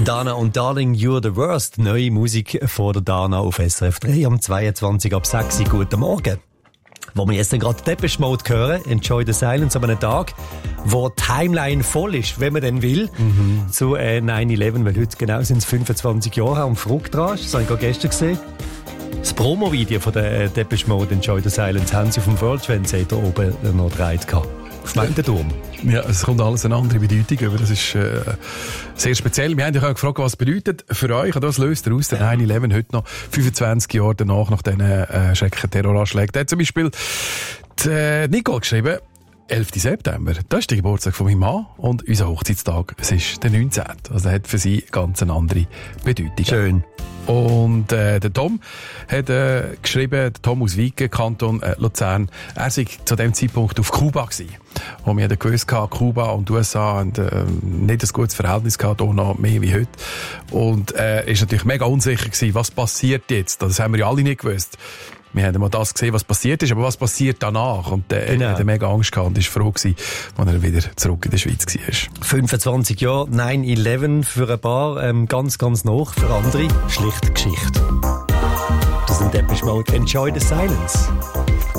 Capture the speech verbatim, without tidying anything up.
Dana und Darling, You're the Worst. Neue Musik von der Dana auf S R F drei am zweiundzwanzig ab sechs Uhr. Guten Morgen. Wo wir jetzt gerade Depeche Mode hören, Enjoy the Silence, an einem Tag, wo die Timeline voll ist, wenn man denn will, mhm. zu äh, neun elf, weil heute genau sind es fünfundzwanzig Jahre am Fruchtrasch, das habe ich gerade gestern gesehen. Das Promo-Video von der äh, Depeche Mode, Enjoy the Silence, haben sie auf dem World Trade Center oben noch gedreht gehabt. Auf dem Turm. Ja, es kommt alles eine andere Bedeutung über. Das ist äh, sehr speziell. Wir haben dich auch gefragt, was bedeutet für euch, und das löst er aus, der neun elf heute noch fünfundzwanzig Jahre danach, nach diesen äh, schrecklichen Terroranschlägen. Da hat zum Beispiel die, äh, Nicole geschrieben, elften September, das ist der Geburtstag von meinem Mann und unser Hochzeitstag, es ist der neunzehnte Also das hat für sie ganz eine andere Bedeutung. Schön. Und äh, der Tom hat äh, geschrieben, der Tom aus Wieken, Kanton äh, Luzern, er sei zu dem Zeitpunkt auf Kuba gewesen. Und wir hatten gewusst, Kuba und die U S A haben äh, nicht ein gutes Verhältnis gehabt, auch noch mehr wie heute. Und er äh, ist natürlich mega unsicher gewesen, was passiert jetzt. Das haben wir ja alle nicht gewusst. Wir haben mal das gesehen, was passiert ist, aber was passiert danach? Und äh, genau. Er hatte mega Angst gehabt und war froh gewesen, als er wieder zurück in der Schweiz war. fünfundzwanzig Jahre, neun elf für ein paar, ähm, ganz, ganz noch, für andere schlichte Geschichte. Das sind Depeche Mode, Enjoy the Silence.